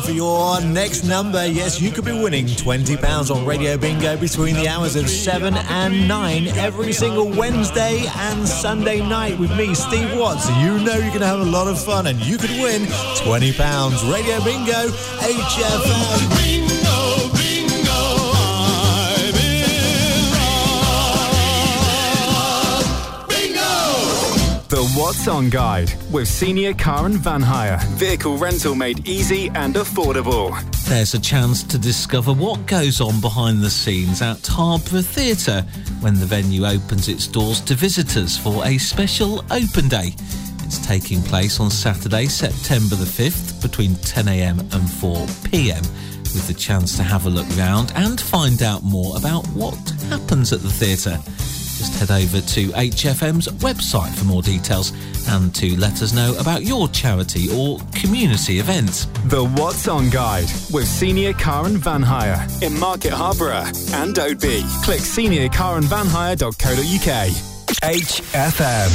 time for your next number. Yes, you could be winning £20 on Radio Bingo between the hours of 7 and 9 every single Wednesday and Sunday night with me, Steve Watts. You know you're going to have a lot of fun and you could win £20. Radio Bingo, HFM. The What's On Guide with Senior Car and Van Hire. Vehicle rental made easy and affordable. There's a chance to discover what goes on behind the scenes at Harborough Theatre when the venue opens its doors to visitors for a special open day. It's taking place on Saturday, September the 5th between 10am and 4pm with the chance to have a look round and find out more about what happens at the theatre. Just head over to HFM's website for more details and to let us know about your charity or community event. The What's On Guide with Senior Car and Van Hire in Market Harborough and Oadby. Click seniorcarandvanhire.co.uk. HFM.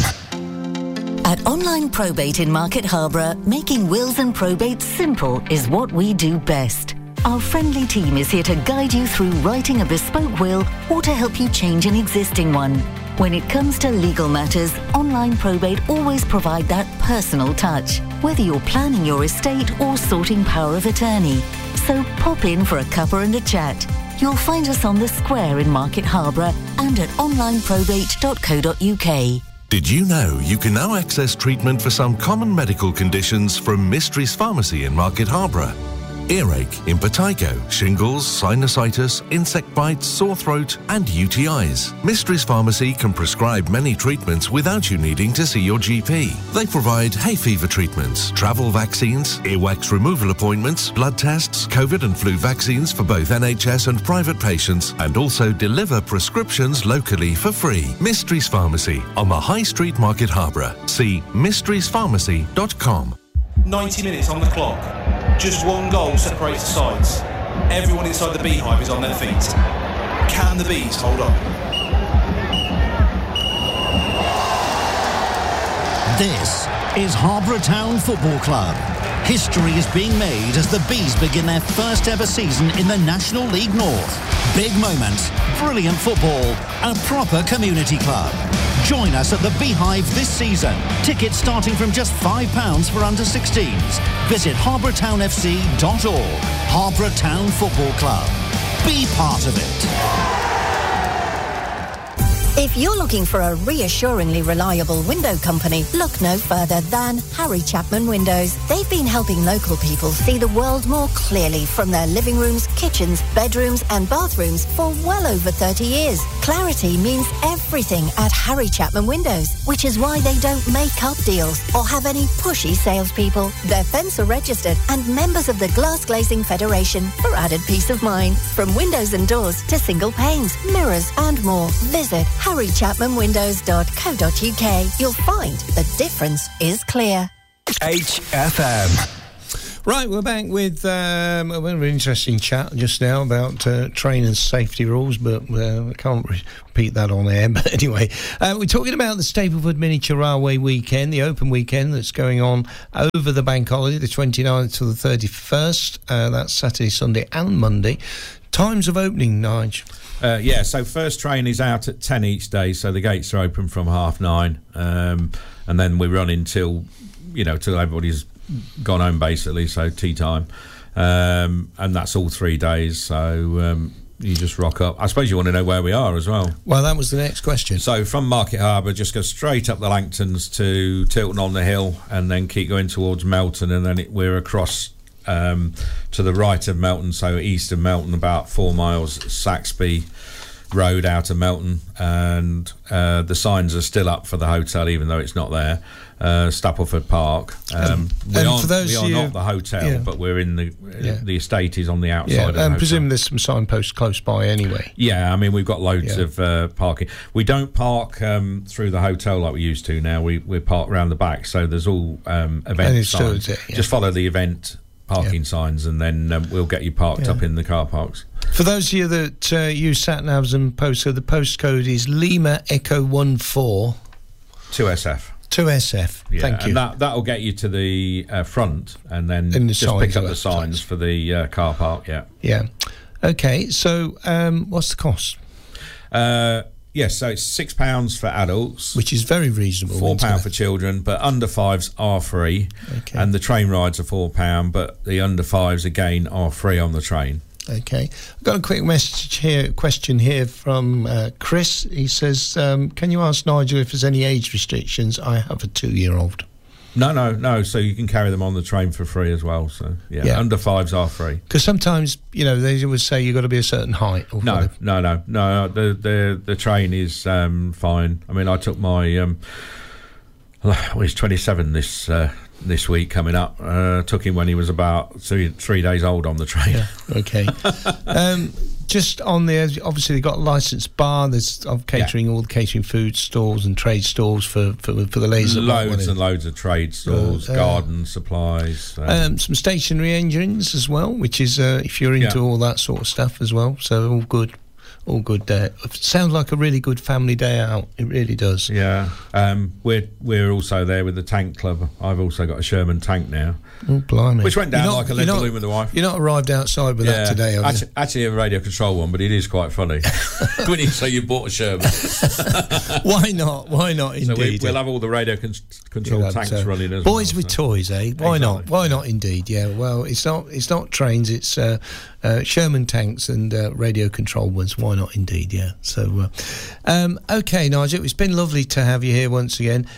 At Online Probate in Market Harborough, making wills and probate simple is what we do best. Our friendly team is here to guide you through writing a bespoke will or to help you change an existing one. When it comes to legal matters, Online Probate always provide that personal touch, whether you're planning your estate or sorting power of attorney. So pop in for a cuppa and a chat. You'll find us on the square in Market Harborough and at onlineprobate.co.uk. Did you know you can now access treatment for some common medical conditions from Mysteries Pharmacy in Market Harborough? Earache, impetigo, shingles, sinusitis, insect bites, sore throat and UTIs. Mysteries Pharmacy can prescribe many treatments without you needing to see your GP. They provide hay fever treatments, travel vaccines, earwax removal appointments, blood tests, COVID and flu vaccines for both NHS and private patients, and also deliver prescriptions locally for free. Mysteries Pharmacy on the High Street, Market Harborough. See mysteriespharmacy.com. 90 minutes on the clock. Just one goal separates the sides. Everyone inside the beehive is on their feet. Can the bees hold on? This is Harborough Town Football Club. History is being made as the Bees begin their first ever season in the National League North. Big moments, brilliant football, a proper community club. Join us at the Beehive this season. Tickets starting from just £5 for under 16s. Visit harbourtownfc.org. Harborough Town Football Club. Be part of it. If you're looking for a reassuringly reliable window company, look no further than Harry Chapman Windows. They've been helping local people see the world more clearly from their living rooms, kitchens, bedrooms and bathrooms for well over 30 years. Clarity means everything at Harry Chapman Windows, which is why they don't make up deals or have any pushy salespeople. They're Fencer registered and members of the Glass Glazing Federation for added peace of mind. From windows and doors to single panes, mirrors and more. Visit harrychapmanwindows.co.uk. You'll find the difference is clear. HFM. Right, we're back with a very interesting chat just now about train and safety rules, but I can't repeat that on air. But anyway, we're talking about the Stapleford Miniature Railway weekend, the open weekend that's going on over the bank holiday, the 29th to the 31st. That's Saturday, Sunday and Monday. Times of opening, Nige. So first train is out at 10 each day, so the gates are open from 9:30, and then we run until everybody's gone home basically, so tea time, and that's all 3 days, so you just rock up. I suppose you want to know where we are as well. Well, that was the next question. So from Market Harbour, just go straight up the Langtons to Tilton on the Hill, and then keep going towards Melton, and then we're across to the right of Melton, so east of Melton, about 4 miles, Saxby Road out of Melton, and the signs are still up for the hotel, even though it's not there. Stapleford Park. We are not the hotel, but we're in the estate is on the outside. Yeah, and presumably there's some signposts close by anyway. Yeah, I mean we've got loads of parking. We don't park through the hotel like we used to now. We park around the back, so there's all event signs. Just follow the event parking signs, and then we'll get you parked up in the car parks. For those of you that use sat-navs and postcode, the postcode is Lima Echo 14 2SF. 2SF. Yeah, Thank you. And that'll get you to the front, and then And the just signs pick up are the signs for the car park. Yeah. Yeah. Okay. So, what's the cost? Yes, so it's £6 for adults, Which is very reasonable. £4 for children, but under fives are free, Okay. and the train rides are £4, but the under fives again are free on the train. Okay. I've got a quick question here from Chris. He says, can you ask Nigel if there's any age restrictions? I have a 2-year-old. No. So you can carry them on the train for free as well. So yeah. Under fives are free. Because sometimes, they always say you've got to be a certain height. Or No. The train is fine. I mean, I took my he's 27 this week coming up. Took him when he was about 3 days old on the train. Yeah. Okay. Just on there, obviously they've got a licensed bar. There's catering, all the catering food stalls and trade stalls for the ladies. Loads and loads of trade stalls, garden supplies. Some stationary engines as well, which is if you're into all that sort of stuff as well. So all good. All good there. Sounds like a really good family day out. It really does. Yeah. We're also there with the tank club. I've also got a Sherman tank now. Oh, blimey. Which went down like a lead balloon with the wife. You're not arrived outside with that today, have you? Actually a radio control one, but it is quite funny. When you say you bought a Sherman. Why not? Why not, indeed? So we'll have all the radio control tanks running as Boys with toys, eh? Why not? Why not, indeed? Yeah, well, it's not trains, it's Sherman tanks and radio control ones. Why not, indeed? Yeah. So, okay, Nigel, it's been lovely to have you here once again.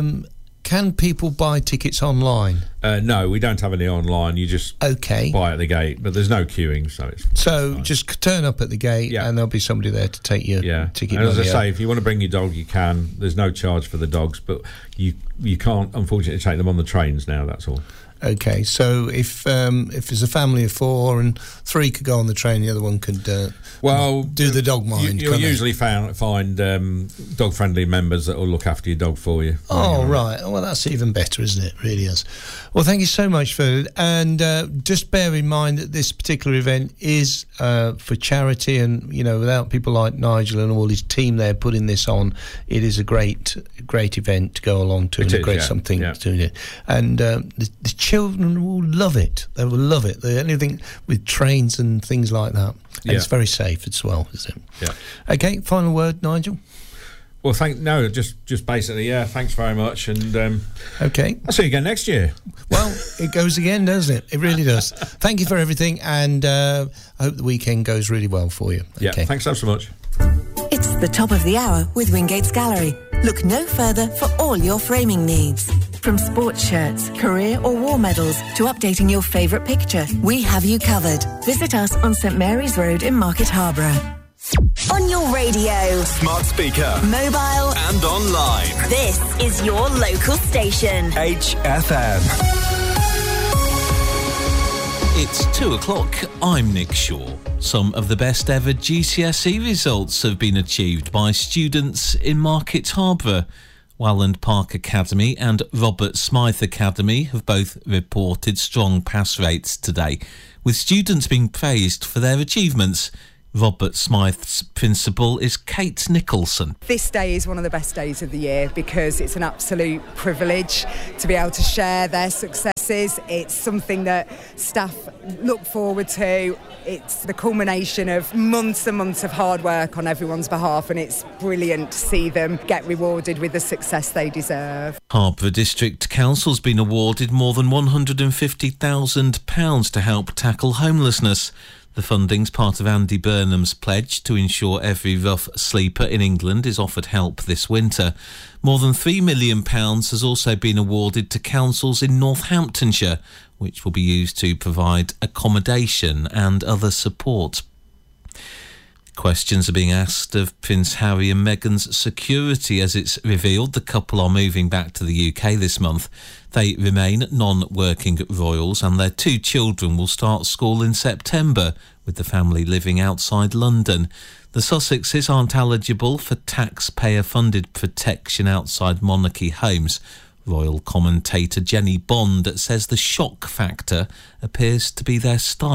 Can people buy tickets online? No, we don't have any online. You just buy at the gate, but there's no queuing, so it's fine. Just turn up at the gate, and there'll be somebody there to take your ticket. And as I say, if you want to bring your dog, you can. There's no charge for the dogs, but you can't, unfortunately, take them on the trains now. That's all. Okay, so if there's a family of 4 and 3 could go on the train, the other one could do the dog mind. You'll usually find dog-friendly members that will look after your dog for you. Oh, right. Well, that's even better, isn't it? It really is. Well, thank you so much for it. And just bear in mind that this particular event is for charity, and, without people like Nigel and all his team there putting this on, it is a great event to go along to. Something to it. And the children will love it. They will love it. Anything with trains and things like that. And it's very safe as well, isn't it? Yeah. Okay, final word, Nigel. Well, just basically, thanks very much. And okay, I'll see you again next year. Well, it goes again, doesn't it? It really does. Thank you for everything, and I hope the weekend goes really well for you. Okay. Yeah, thanks so much. It's the top of the hour with Wingate's Gallery. Look no further for all your framing needs. From sports shirts, career or war medals to updating your favourite picture, we have you covered. Visit us on St Mary's Road in Market Harborough. On your radio, smart speaker, mobile and online. This is your local station. HFM. It's 2:00. I'm Nick Shaw. Some of the best ever GCSE results have been achieved by students in Market Harborough. Welland Park Academy and Robert Smythe Academy have both reported strong pass rates today, with students being praised for their achievements. Robert Smythe's principal is Kate Nicholson. This day is one of the best days of the year because it's an absolute privilege to be able to share their successes. It's something that staff look forward to. It's the culmination of months and months of hard work on everyone's behalf, and it's brilliant to see them get rewarded with the success they deserve. Harborough District Council's been awarded more than £150,000 to help tackle homelessness. The funding's part of Andy Burnham's pledge to ensure every rough sleeper in England is offered help this winter. More than £3 million has also been awarded to councils in Northamptonshire, which will be used to provide accommodation and other support. Questions are being asked of Prince Harry and Meghan's security as it's revealed the couple are moving back to the UK this month. They remain non-working royals and their 2 children will start school in September, with the family living outside London. The Sussexes aren't eligible for taxpayer-funded protection outside monarchy homes. Royal commentator Jenny Bond says the shock factor appears to be their style.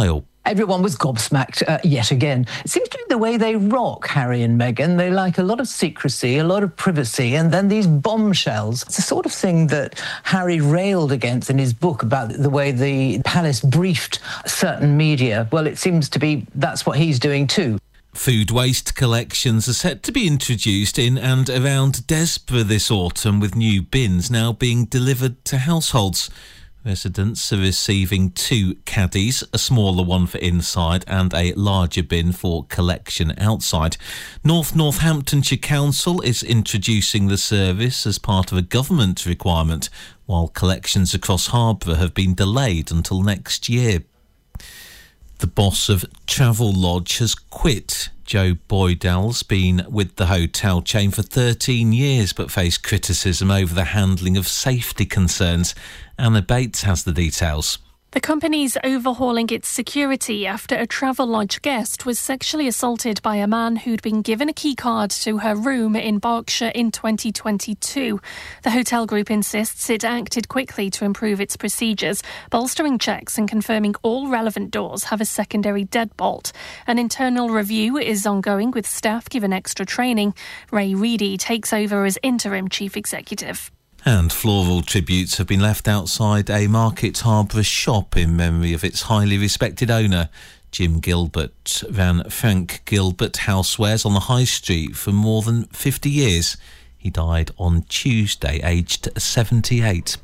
Everyone was gobsmacked yet again. It seems to be the way they rock, Harry and Meghan. They like a lot of secrecy, a lot of privacy, and then these bombshells. It's the sort of thing that Harry railed against in his book about the way the palace briefed certain media. Well, it seems to be that's what he's doing too. Food waste collections are set to be introduced in and around Desborough this autumn, with new bins now being delivered to households. Residents are receiving 2 caddies, a smaller one for inside and a larger bin for collection outside. Northamptonshire Council is introducing the service as part of a government requirement, while collections across Harborough have been delayed until next year. The boss of Travelodge has quit. Joe Boydell's been with the hotel chain for 13 years but faced criticism over the handling of safety concerns. Anna Bates has the details. The company's overhauling its security after a Travelodge guest was sexually assaulted by a man who'd been given a key card to her room in Berkshire in 2022. The hotel group insists it acted quickly to improve its procedures, bolstering checks and confirming all relevant doors have a secondary deadbolt. An internal review is ongoing with staff given extra training. Ray Reedy takes over as interim chief executive. And floral tributes have been left outside a Market Harborough shop in memory of its highly respected owner. Jim Gilbert ran Frank Gilbert Housewares on the High Street for more than 50 years. He died on Tuesday, aged 78.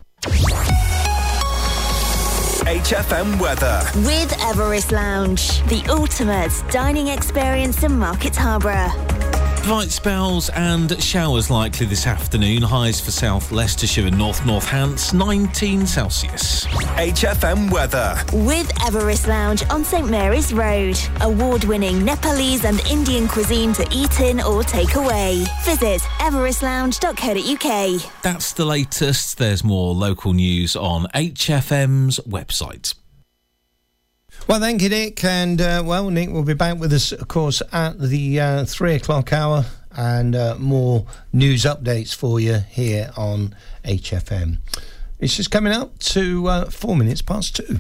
HFM weather. With Everest Lounge, the ultimate dining experience in Market Harborough. Bright spells and showers likely this afternoon. Highs for South Leicestershire and North Hants, 19 Celsius. HFM weather. With Everest Lounge on St Mary's Road. Award-winning Nepalese and Indian cuisine to eat in or take away. Visit everestlounge.co.uk. That's the latest. There's more local news on HFM's website. Well, thank you, Nick. And, Nick will be back with us, of course, at the 3 o'clock hour, and more news updates for you here on HFM. It's just coming up to 4 minutes past 2.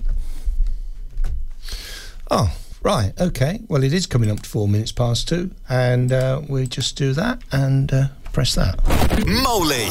Oh, right, OK. Well, it is coming up to 4 minutes past 2, and we just do that and press that. Moley